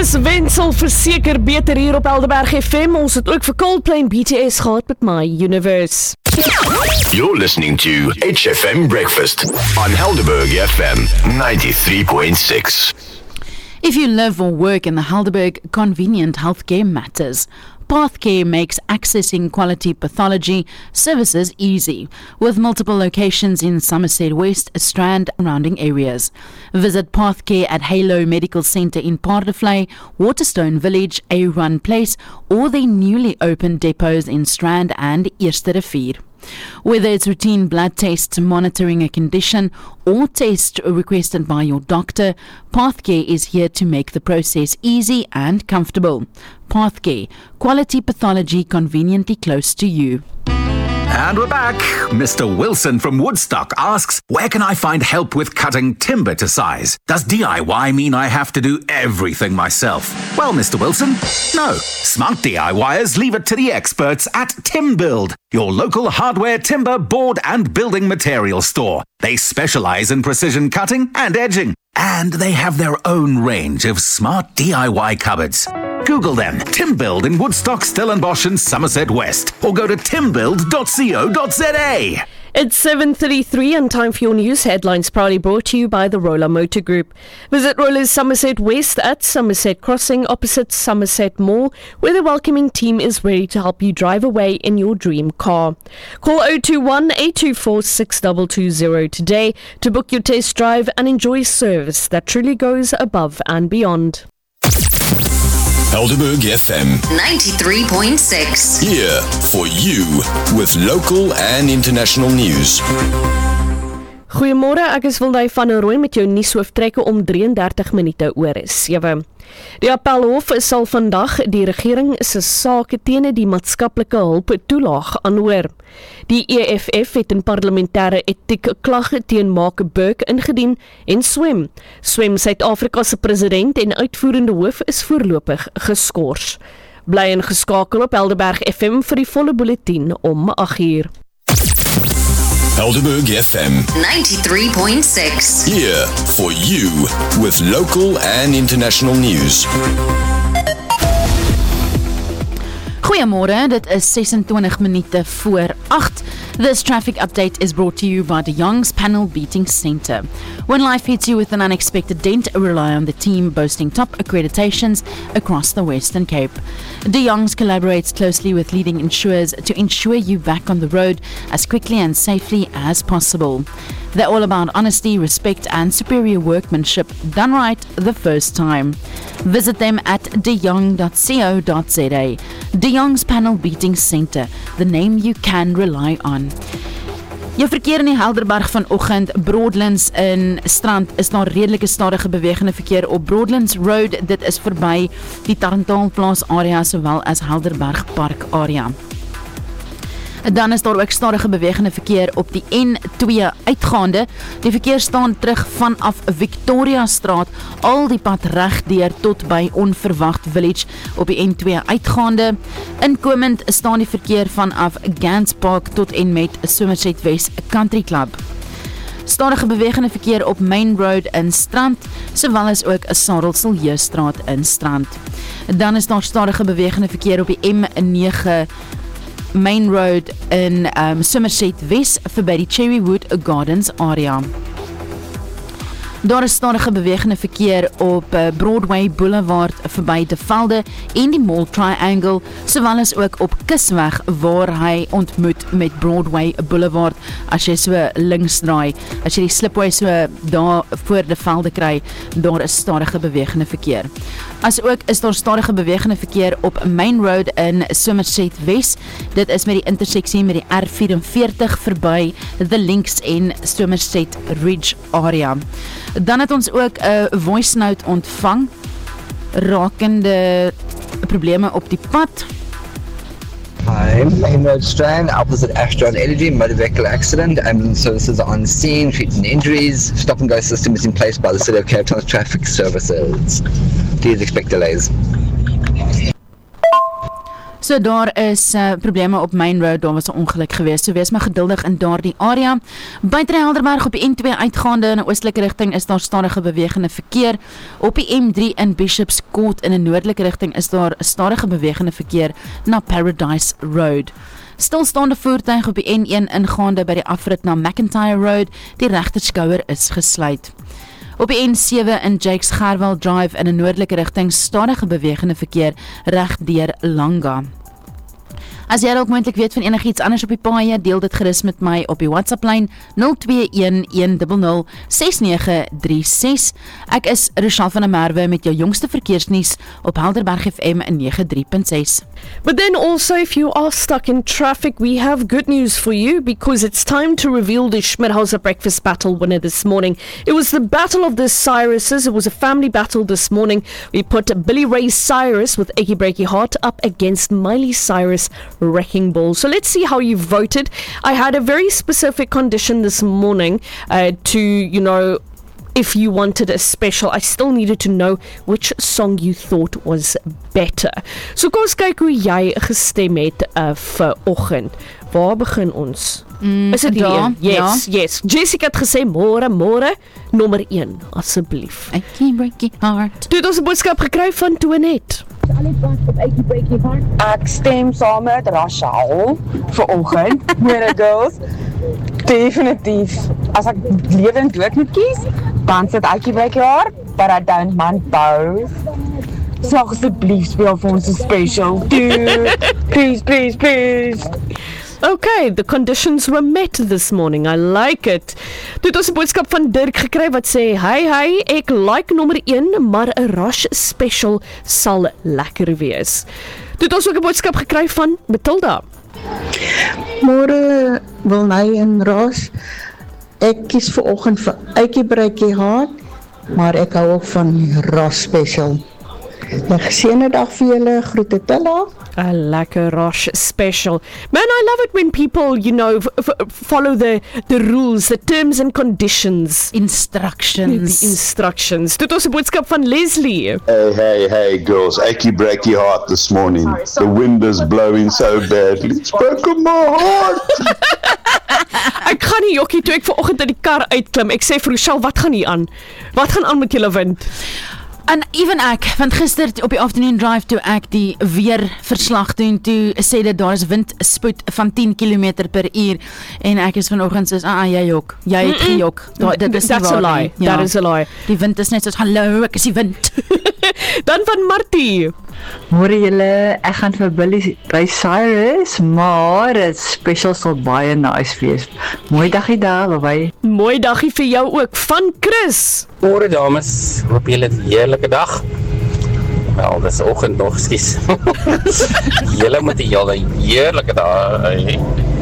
Dis Wenzel verseker beter hier op Helderberg FM. Ons het ook vir Coldplay en BTS gehad met My Universe. You're listening to HFM Breakfast on Helderberg FM 93.6. If you live or work in the Helderberg, convenient healthcare matters. Pathcare makes accessing quality pathology services easy, with multiple locations in Somerset West, Strand, and surrounding areas. Visit Pathcare at Halo Medical Centre in Paardenvlei, Waterstone Village, A1 Place, or their newly opened depots in Strand and Eerste Rivier. Whether it's routine blood tests monitoring a condition or tests requested by your doctor, Pathcare is here to make the process easy and comfortable. Pathcare, quality pathology conveniently close to you. And we're back. Mr. Wilson from Woodstock asks, where can I find help with cutting timber to size? Does DIY mean I have to do everything myself? Well, Mr. Wilson, no. Smart DIYers leave it to the experts at TimBuild, your local hardware, timber, board and building material store. They specialize in precision cutting and edging, and they have their own range of smart DIY cupboards. Google them, TimBuild in Woodstock, Stellenbosch and Somerset West, or go to timbuild.co.za. It's 7:33 and time for your news headlines, proudly brought to you by the Roller Motor Group. Visit Rollers Somerset West at Somerset Crossing opposite Somerset Mall, where the welcoming team is ready to help you drive away in your dream car. Call 021-824-6220 today to book your test drive and enjoy service that truly goes above and beyond. Helderberg FM 93.6. here for you with local and international news. Goeiemôre, ek is Wildy van der Rooyen met jou nuushooftrekke om 33 minute oor 7. Die Appelhof sal vandag die regering se saak teen die maatskaplike hulp toelaag aanhoor. Die EFF het in parlementêre etiek klag teen Mark Burke ingedien en Swem Suid-Afrika se president en uitvoerende hoof is voorlopig geskort. Bly ingeskakel op Helderberg FM vir die volle bulletin om 8:00. Helderberg FM 93.6. here for you with local and international news. Goeiemôre, dit is 26 minute voor 8. This traffic update is brought to you by De Young's Panel Beating Centre. When life hits you with an unexpected dent, rely on the team boasting top accreditations across the Western Cape. De Young's collaborates closely with leading insurers to ensure you back on the road as quickly and safely as possible. They're all about honesty, respect and superior workmanship done right the first time. Visit them at deyoung.co.za. De Young's Panel Beating Centre, the name you can rely on. Jou verkeer in die Helderberg vanoggend, Broadlands in Strand, is daar redelike stadige bewegende verkeer op Broadlands Road. Dit is verby die Tarntaalplaas area sowel as Helderberg Park area. Dan is daar ook stadige bewegende verkeer op die N2 uitgaande. Die verkeer staan terug vanaf Victoria Straat, al die pad reg deur tot by Onverwacht Village op die N2 uitgaande. Inkomend staan die verkeer vanaf Gans Park tot en met Somerset West Country Club. Stadige bewegende verkeer op Main Road in Strand, sowel as ook 'n Sarel-Siljestraat in Strand. Dan is daar stadige bewegende verkeer op die M9 Main Road in Somerset West verby die Cherrywood Gardens area. Daar is stadige bewegende verkeer op Broadway Boulevard verby De Velde en die Mall Triangle, sowel as ook op Kusweg waar hy ontmoet met Broadway Boulevard. As jy so links draai, as jy die slipway so daar voor De Velde kry, daar is stadige bewegende verkeer. As ook is daar stadige bewegende verkeer op Main Road in Somerset West. Dit is met die interseksie met die R44 verby The Links en Somerset Ridge area. Dan het ons ook 'n voice note ontvang rakende probleme op die pad. Hi, Main Road Strand, opposite Astron Energy, motor vehicle accident. Ambulance services are on scene, treating injuries. Stop and go system is in place by the City of Cape Town's traffic services. Please expect delays. So daar is probleme op Main Road, daar was 'n ongeluk geweest. So wees maar geduldig in daardie area. Buite Helderberg op die N2 uitgaande in 'n oostelike rigting is daar stadige bewegende verkeer. Op die M3 in Bishops Court in 'n noordelike rigting is daar stadige bewegende verkeer na Paradise Road. Stilstaande voertuig op die N1 ingaande by die afrit na McIntyre Road, die regterskouer is gesluit. Op die N7 in Jakes Gerwel Drive in 'n noordelike rigting stadige bewegende verkeer reg deur Langa. As jy dalk moontlik weet van enigiets anders op die paaie, deel dit gerus met my op die WhatsApp-lyn 0211006936. Ek is Rochelle van der Merwe met jou jongste verkeersnuus op Helderberg FM 93.6. But then also, if you are stuck in traffic, we have good news for you because it's time to reveal the Schmidhauser Breakfast Battle winner this morning. It was the Battle of the Cyruses. It was a family battle this morning. We put Billy Ray Cyrus with Achy Breaky Heart up against Miley Cyrus Wrecking Ball. So let's see how you voted. I had a very specific condition this morning to, if you wanted a special, I still needed to know which song you thought was better. So kom ons kyk hoe jy gestem het vanoggend. Waar begin ons? Is dit hier? Yes. Jessica het gesê môre, nommer 1, asseblief. I can't break your heart. Toe het ons 'n boodskap gekry van Toinette. Ek stem saam met Rachel vanoggend. Môre girls. Definitief. As ek lewe en dood moet kies, dan sit Achy Breaky Heart, but I don't mind both. So asseblief speel vir ons 'n special. Dude. Please. Okay, the conditions were met this morning. I like it. Toe het ons 'n boodskap van Dirk gekry wat sê, Hey, ek like nommer 1, maar 'n Rush special sal lekker wees. Toe het ons ook 'n boodskap gekry van Matilda. Môre Wilney en Rush. Ek kies vanoggend vir Achy Breaky Heart, maar ek hou ook van Rush special. 'n geseënde dag vir julle. Groete Tilla. A lekker Rush special. Man, I love it when people, follow the rules, the terms and conditions. Instructions. The instructions. Dit was 'n boodskap van Leslie. Hey, girls. Achy Breaky Heart this morning. The wind is blowing so badly. It's broken my heart. Ek gaan nie jokkie toe ek vanoggend in die kar uitklim. Ek sê vir Rochelle, wat gaan hier aan? Wat gaan aan met julle wind? En even ek, want gister op die afternoon drive toe ek die weer verslag doen, toe sê dit daar is windspoed van 10 km/h en ek is vanoggend soos, jy jok, jy het gejok. Dit is That's a lie. Ja. That is a lie. Die wind is net soos, hallo, ek is die wind. Dan van Martie. Môre julle, ek gaan vir Billy Ray Cyrus, maar dit special sal baie nice wees. Mooi dagie daar, bye. Mooi dagie vir jou ook, van Chris. Môre dames, hoop julle het 'n heerlike dag. Wel, dis oggend nog, skus. Julle moet 'n heerlike dag hê.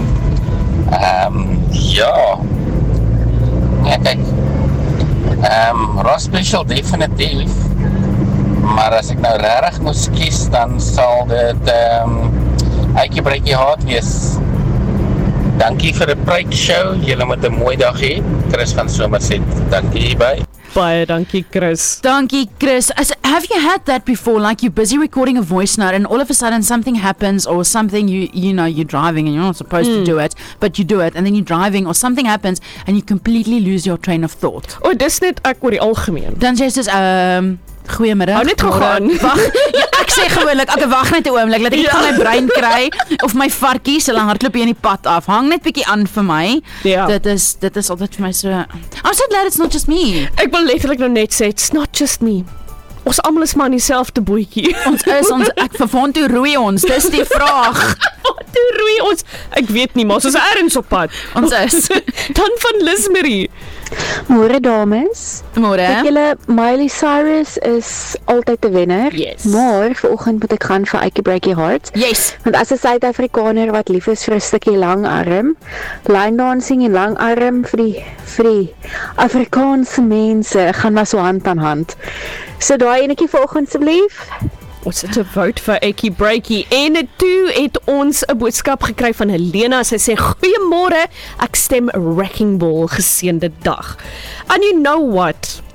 Ja. Ja, kyk. Ross special definitief. Maar as ek nou regtig moes kies, dan sal dit Achy Breaky Heart wees. Dankie vir 'n preek show. Julle moet 'n mooi dag hê. Chris van Somerset. Dankie, bye. Baie dankie, Chris. Dankie, Chris. Have you had that before? Like you're busy recording a voice note and all of a sudden something happens or something you're driving and you're not supposed to do it, but you do it and then you're driving or something happens and you completely lose your train of thought. Dis net ek oor die algemeen. Dan sê jy soos, goeiemiddag. Hou net gegaan. Wag. Ja, ek sê gewoonlik, ek wag net 'n oomblik, laat ek net van my brein kry of my varkies, hulle hardloop hier in die pad af. Hang net bietjie aan vir my. Ja. Dit is altyd vir my so. I'm so glad it's not just me. Ek wil letterlik nou net sê, it's not just me. Ons almal is maar in dieselfde bootjie. Ek vervond toe roei ons. Dis die vraag. Toe roei ons. Ek weet nie, maar ons is ergens op pad. Ons is. Dan van Lismarie. Môre dames. Môre. Ek julle Miley Cyrus is altyd 'n wenner. Yes. Maar vanoggend moet ek gaan vir Achy Breaky Heart. Yes. Want as 'n Suid-Afrikaner wat lief is vir 'n stukkie langarm, line dancing en langarm vir die Afrikaanse mense gaan maar so hand aan hand. So daai enetjie vanoggend asseblief. Ons het 'n vote vir Achy Breaky en toe het ons 'n boodskap gekry van Helena. Sy sê, goeiemôre, ek stem Wrecking Ball, geseënde dag. And you know what?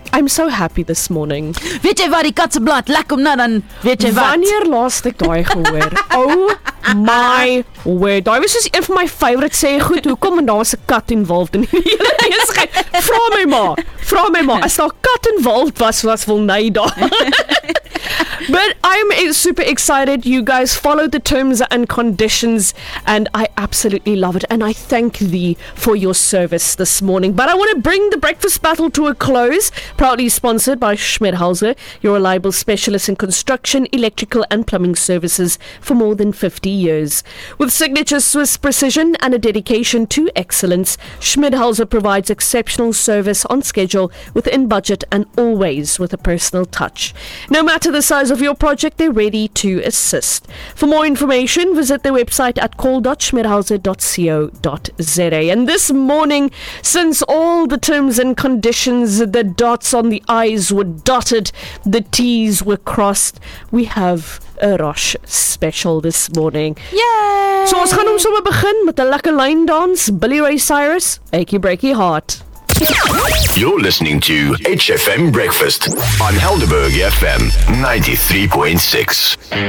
I'm so happy this morning. Weet jy wat, die kat se blad, lek hom nou dan, weet jy wat? Wanneer laas het ek daai gehoor? Oh my word. Daai was soos een van my favourite sê goed, hoekom en daar was 'n kat involved in die hele besigheid. Vra my ma, as daar 'n kat involved was wel nee daar. But I'm super excited. You guys follow the terms and conditions, and I absolutely love it. And I thank thee for your service this morning. But I want to bring the breakfast battle to a close. Proudly sponsored by Schmidhauser, your reliable specialist in construction, electrical, and plumbing services for more than 50 years. With signature Swiss precision and a dedication to excellence, Schmidhauser provides exceptional service on schedule, within budget, and always with a personal touch. No matter the size of your project, they're ready to assist. For more information, visit their website at call.schmidhauser.co.za. And this morning, since all the terms and conditions, the dots on the I's were dotted, the T's were crossed, we have a Rosh special this morning. Yay! So ons gaan hom sommer begin met 'n lekker line dance, Billy Ray Cyrus, Achy Breaky Heart. You're listening to HFM Breakfast on Helderberg FM 93.6.